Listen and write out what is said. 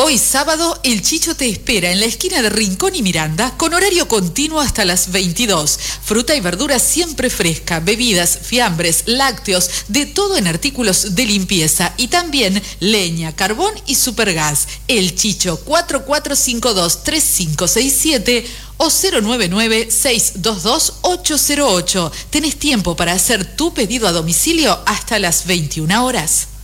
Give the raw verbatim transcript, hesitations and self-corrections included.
Hoy sábado, el Chicho te espera en la esquina de Rincón y Miranda con horario continuo hasta las veintidós. Fruta y verdura siempre fresca, bebidas, fiambres, lácteos, de todo en artículos de limpieza y también leña, carbón y supergas. El Chicho cuatro cuatro cinco dos tres cinco seis siete o cero nueve nueve seis dos dos ocho cero ocho. Tenés tiempo para hacer tu pedido a domicilio hasta las veintiuna horas.